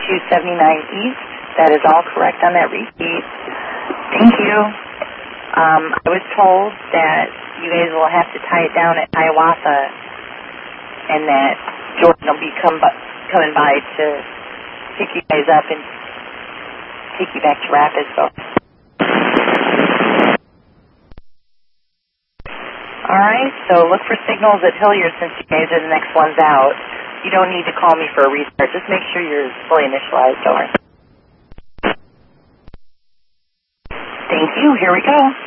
279 East. That is all correct on that receipt. Thank you. I was told that you guys will have to tie it down at Hiawatha and that Jordan will be coming by to pick you guys up and take you back to Rapids. So. All right, so look for signals at Hilliard since you guys are the next ones out. You don't need to call me for a restart. Just make sure you're fully initialized. Over. Thank you. Here we go.